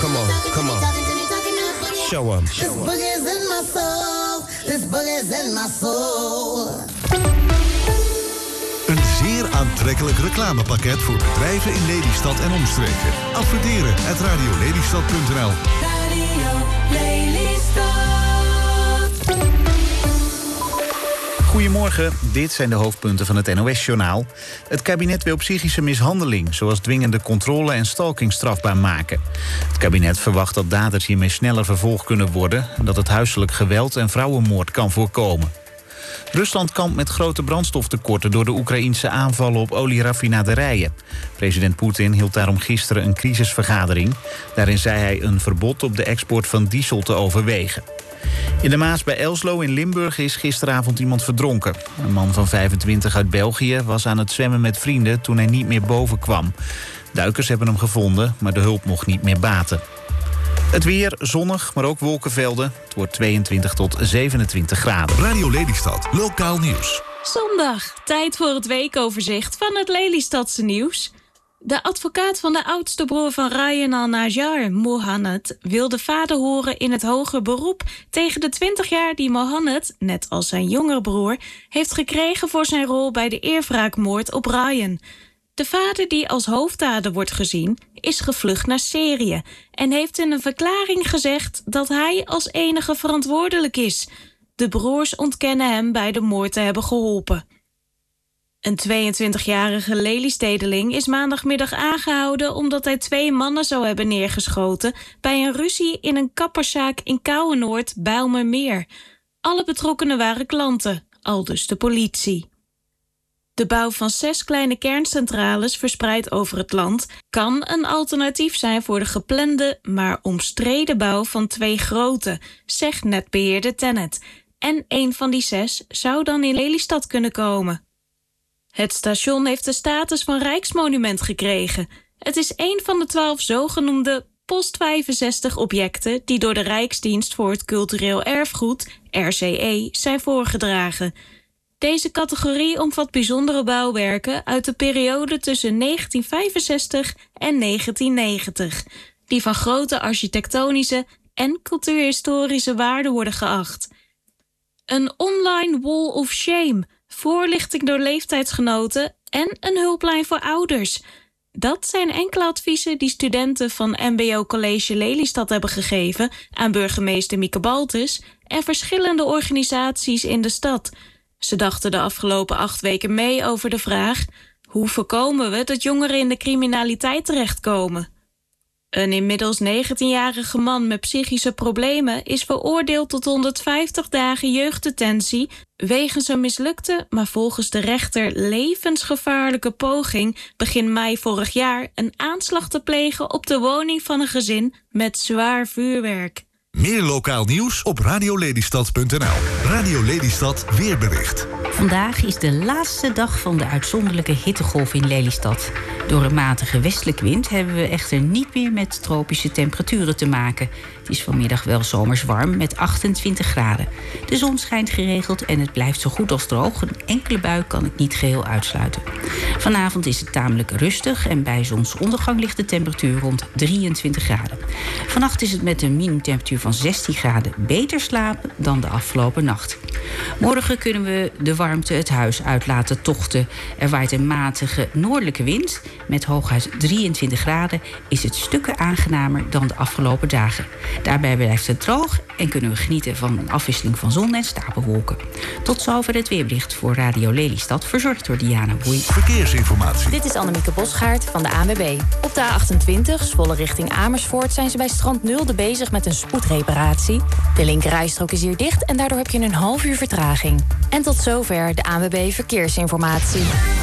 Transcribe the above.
Come on, come on. Show 'em. This boogie's in my soul. This boogie's in my soul. Een zeer aantrekkelijk reclamepakket voor bedrijven in Lelystad en omstreken. Adverteren at radiolelystad.nl. Radio Lelystad. Goedemorgen, dit zijn de hoofdpunten van het NOS-journaal. Het kabinet wil psychische mishandeling, zoals dwingende controle en stalking, strafbaar maken. Het kabinet verwacht dat daders hiermee sneller vervolgd kunnen worden en dat het huiselijk geweld en vrouwenmoord kan voorkomen. Rusland kampt met grote brandstoftekorten door de Oekraïense aanvallen op olieraffinaderijen. President Poetin hield daarom gisteren een crisisvergadering. Daarin zei hij een verbod op de export van diesel te overwegen. In de Maas bij Elslo in Limburg is gisteravond iemand verdronken. Een man van 25 uit België was aan het zwemmen met vrienden toen hij niet meer boven kwam. Duikers hebben hem gevonden, maar de hulp mocht niet meer baten. Het weer zonnig, maar ook wolkenvelden. Het wordt 22 tot 27 graden. Radio Lelystad, lokaal nieuws. Zondag, tijd voor het weekoverzicht van het Lelystadse nieuws. De advocaat van de oudste broer van Ryan al-Najjar, Mohammed, wil de vader horen in het hoger beroep tegen de 20 jaar die Mohammed, net als zijn jongere broer, heeft gekregen voor zijn rol bij de eerwraakmoord op Ryan. De vader, die als hoofddader wordt gezien, is gevlucht naar Syrië en heeft in een verklaring gezegd dat hij als enige verantwoordelijk is. De broers ontkennen hem bij de moord te hebben geholpen. Een 22-jarige Lelystedeling is maandagmiddag aangehouden omdat hij 2 mannen zou hebben neergeschoten bij een ruzie in een kapperszaak in Kouwenoord, Bijlmermeer. Alle betrokkenen waren klanten, aldus de politie. De bouw van 6 kleine kerncentrales verspreid over het land kan een alternatief zijn voor de geplande, maar omstreden bouw van 2 grote, zegt netbeheerder TenneT. En een van die 6 zou dan in Lelystad kunnen komen. Het station heeft de status van Rijksmonument gekregen. Het is een van de 12 zogenoemde post-65-objecten die door de Rijksdienst voor het Cultureel Erfgoed, RCE, zijn voorgedragen. Deze categorie omvat bijzondere bouwwerken uit de periode tussen 1965 en 1990, die van grote architectonische en cultuurhistorische waarde worden geacht. Een online wall of shame, voorlichting door leeftijdsgenoten en een hulplijn voor ouders. Dat zijn enkele adviezen die studenten van MBO College Lelystad hebben gegeven aan burgemeester Mieke Baltus en verschillende organisaties in de stad. Ze dachten de afgelopen 8 weken mee over de vraag: hoe voorkomen we dat jongeren in de criminaliteit terechtkomen? Een inmiddels 19-jarige man met psychische problemen is veroordeeld tot 150 dagen jeugddetentie wegens een mislukte, maar volgens de rechter levensgevaarlijke poging begin mei vorig jaar een aanslag te plegen op de woning van een gezin met zwaar vuurwerk. Meer lokaal nieuws op radiolelystad.nl. Radio Lelystad weerbericht. Vandaag is de laatste dag van de uitzonderlijke hittegolf in Lelystad. Door een matige westelijke wind hebben we echter niet meer met tropische temperaturen te maken. Het is vanmiddag wel zomers warm met 28 graden. De zon schijnt geregeld en het blijft zo goed als droog. Een enkele bui kan ik niet geheel uitsluiten. Vanavond is het tamelijk rustig en bij zonsondergang ligt de temperatuur rond 23 graden. Vannacht is het met een minimumtemperatuur van 16 graden beter slapen dan de afgelopen nacht. Morgen kunnen we de warmte het huis uit laten tochten. Er waait een matige noordelijke wind. Met hooguit 23 graden is het stukken aangenamer dan de afgelopen dagen. Daarbij blijft het droog en kunnen we genieten van een afwisseling van zon en stapelwolken. Tot zover het weerbericht voor Radio Lelystad, verzorgd door Diana Boei. Verkeersinformatie. Dit is Annemieke Bosgaard van de ANWB. Op de A28, Zwolle richting Amersfoort, zijn ze bij Strand Nulde bezig met een spoedreparatie. De linkerrijstrook is hier dicht en daardoor heb je een half uur vertraging. En tot zover de ANWB Verkeersinformatie.